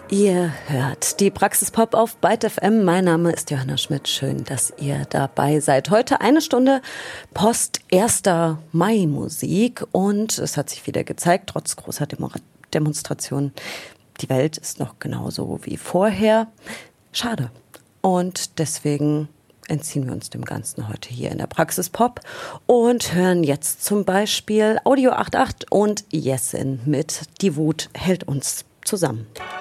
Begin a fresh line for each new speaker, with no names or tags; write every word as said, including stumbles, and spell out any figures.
Ihr hört die Praxis Pop auf Byte F M. Mein Name ist Johanna Schmidt. Schön, dass ihr dabei seid. Heute eine Stunde Post erster Mai Musik. Und es hat sich wieder gezeigt, trotz großer Demo- Demonstrationen, die Welt ist noch genauso wie vorher. Schade. Und deswegen entziehen wir uns dem Ganzen heute hier in der Praxis Pop und hören jetzt zum Beispiel Audio achtundachtzig und Jessin mit Die Wut hält uns zusammen.